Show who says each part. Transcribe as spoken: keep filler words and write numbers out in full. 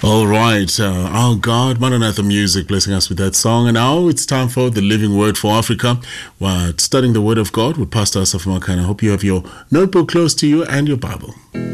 Speaker 1: All right. Uh, oh God, Maranatha Music blessing us with that song. And now it's time for the Living Word for Africa. We're studying the Word of God with Pastor Asaf Makan. I hope you have your notebook close to you and your Bible.